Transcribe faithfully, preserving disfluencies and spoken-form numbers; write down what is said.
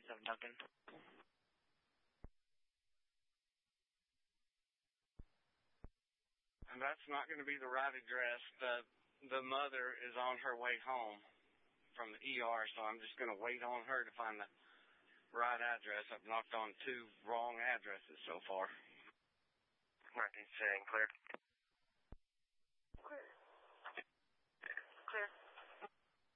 seven Duncan. And that's not going to be the right address. The, the mother is on her way home from the E R, so I'm just going to wait on her to find the right address. I've knocked on two wrong addresses so far. nineteen saying cleared.